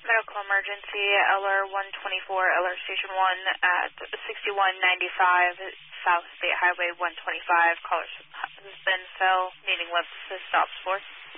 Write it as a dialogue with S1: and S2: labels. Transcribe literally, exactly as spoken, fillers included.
S1: Medical emergency, L R one twenty-four, L R Station one at sixty-one ninety-five South State Highway one twenty-five. Caller's husband fell, needing left assist stop support.